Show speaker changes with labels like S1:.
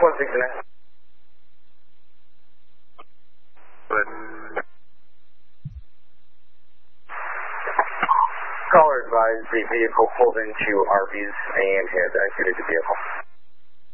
S1: 169.
S2: Good.
S1: Caller advised the vehicle pulled into Arby's and had exited the vehicle.